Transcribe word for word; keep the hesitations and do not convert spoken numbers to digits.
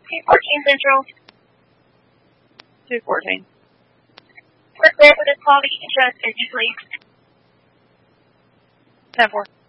two fourteen Central. two fourteen. We're clear for this call. The insurance is you, please. ten four.